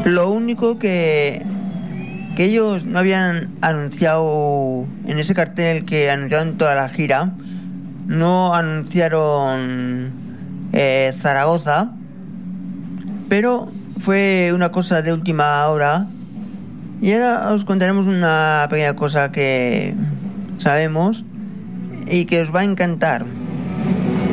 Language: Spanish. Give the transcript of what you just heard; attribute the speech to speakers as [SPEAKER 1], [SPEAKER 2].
[SPEAKER 1] Lo único que ellos no habían anunciado en ese cartel que anunciaron toda la gira, no anunciaron Zaragoza, pero fue una cosa de última hora. Y ahora os contaremos una pequeña cosa que sabemos y que os va a encantar.